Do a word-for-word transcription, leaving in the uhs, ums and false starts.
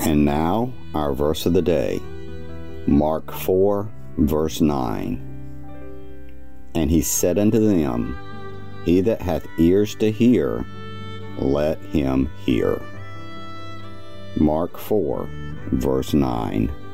And now, our verse of the day, Mark four, verse nine. And he said unto them, He that hath ears to hear, let him hear. Mark four, verse nine.